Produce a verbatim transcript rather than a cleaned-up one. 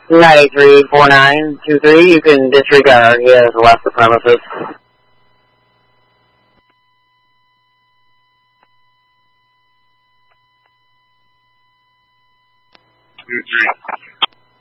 ninety-three four nine two three, you can disregard. He has left the premises. Two three.